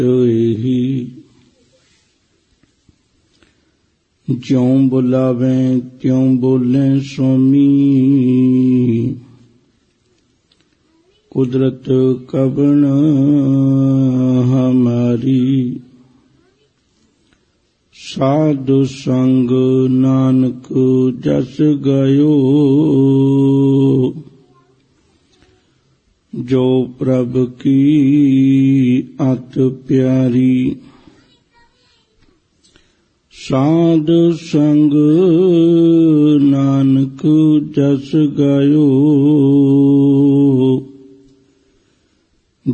ਇਹੀ ਜਿਉਂ ਬੁਲਾਵੇਂ ਤਿਉਂ ਬੋਲੇ ਸੁਆਮੀ, ਕੁਦਰਤ ਕਵਣ ਹਮਾਰੀ। ਸਾਧੁ ਸੰਗ ਨਾਨਕ ਜਸ ਗਇਓ, ਜੋ ਪ੍ਰਭ ਕੀ ਅਤ ਪਿਆਰੀ। ਸਾਧ ਸੰਗ ਨਾਨਕ ਜਸ ਗਇਓ,